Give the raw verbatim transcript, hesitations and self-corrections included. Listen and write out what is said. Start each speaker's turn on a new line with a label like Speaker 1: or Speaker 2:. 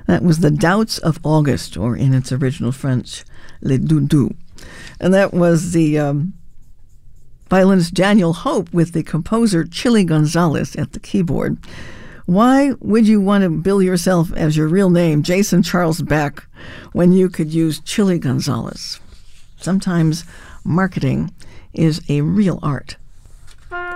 Speaker 1: That was The Doubts of August, or in its original French, Les Doudous. And that was the um, violinist Daniel Hope with the composer Chili Gonzalez at the keyboard. Why would you want to bill yourself as your real name, Jason Charles Beck, when you could use Chili Gonzalez? Sometimes marketing is a real art.